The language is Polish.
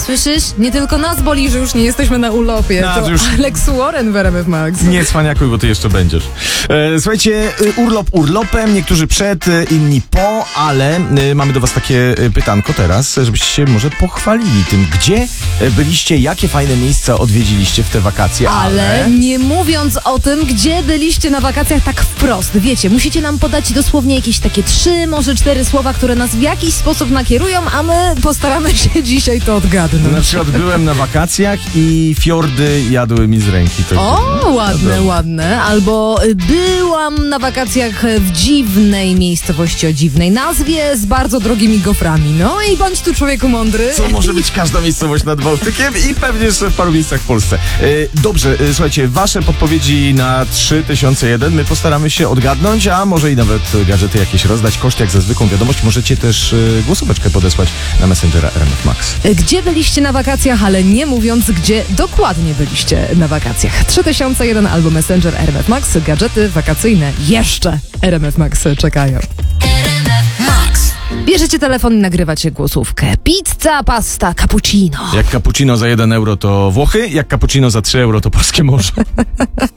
Słyszysz? Nie tylko nas boli, że już nie jesteśmy na urlopie. No, to już... Alex Warren w RMF Max. Nie cwaniakuj, bo ty jeszcze będziesz. Słuchajcie, urlop urlopem, niektórzy przed, inni po, ale mamy do was takie pytanko teraz, żebyście się może pochwalili tym, gdzie byliście, jakie fajne miejsca odwiedziliście w te wakacje. Ale nie mówiąc o tym, gdzie byliście na wakacjach tak wprost. Wiecie, musicie nam podać dosłownie jakieś takie 3, może 4 słowa, które nas w jakiś sposób nakierują, a my postaramy się dzisiaj to odgadnąć. Na przykład byłem na wakacjach i fiordy jadły mi z ręki. O, ładne. Albo byłam na wakacjach w dziwnej miejscowości o dziwnej nazwie z bardzo drogimi goframi. No i bądź tu człowieku mądry. Co może być każda miejscowość nad Bałtykiem i pewnie jeszcze w paru miejscach w Polsce. Dobrze, słuchajcie, wasze podpowiedzi na 3001 my postaramy się odgadnąć, a może i nawet gadżety jakieś rozdać. Koszt jak za zwykłą wiadomość. Możecie też głosóweczkę podesłać na Messengera RMF Max. Gdzie byliście na wakacjach, ale nie mówiąc, gdzie dokładnie byliście na wakacjach. 3001 albo Messenger RMF Max. Gadżety wakacyjne jeszcze RMF Max czekają. Bierzecie telefon i nagrywacie głosówkę. Pizza, pasta, cappuccino. Jak cappuccino za 1 euro to Włochy, jak cappuccino za 3 euro to polskie morze.